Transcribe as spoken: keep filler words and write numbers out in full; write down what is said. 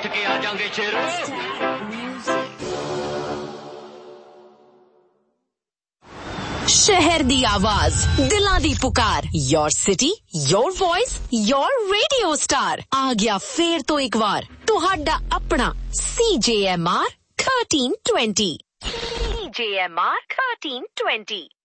ਉੱਠ ਕੇ ਆ ਜਾਾਂਗੇ ਸ਼ੇਰੋ। शहर दी आवाज, दिलां दी पुकार, your city, your voice, your radio star. आ गया फेर तो एक बार तुहाडा अपना C J M R thirteen twenty। C J M R thirteen twenty।